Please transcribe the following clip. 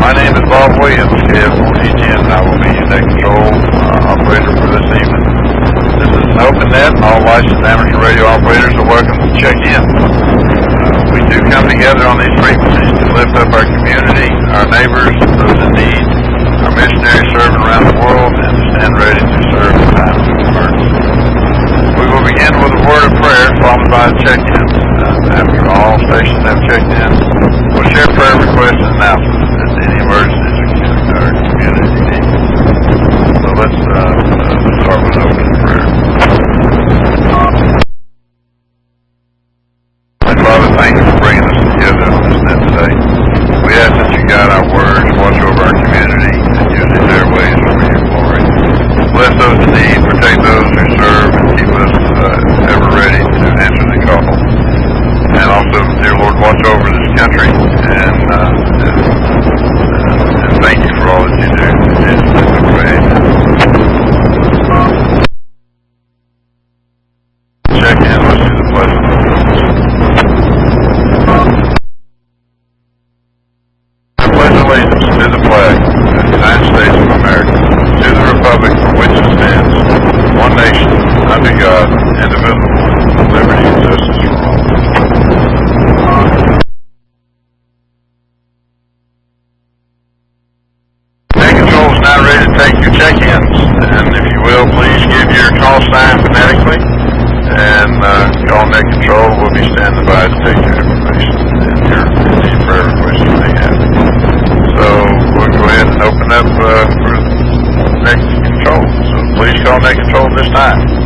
My name is Bob Williams, KF4D10, and I will be your net control operator for this evening. This is an open net, and all licensed amateur radio operators are welcome to check in. We do come together on these frequencies to lift up our community, our neighbors, those in need, our missionaries serving around the world, and to stand ready to serve in times of emergency. We will begin with a word of prayer, followed by a check-in. After all stations have checked in, we'll share prayer requests and announcements as any emergencies our community needs. So let's start with an opening prayer. Father, thank you for bringing us together on this net today. We ask that you guide our words, watch over our community, and use these airways for your glory. Bless those in need, protect those who serve, and keep us ever ready to answer the call. And also, dear Lord, watch over this country, and thank you for all that you do. In Jesus' name we pray. Check in, let's do the pledge of allegiance. I pledge allegiance to the flag of the United States of America, to the republic for which it stands, one nation, under God, indivisible, with liberty and justice for all. Net Control is now ready to take your check-ins, and if you will, please give your call sign phonetically, and call Net Control. We'll be standing by to take your information and your prayer requests you may have. So we'll go ahead and open up for Net Control. So please call Net Control this time.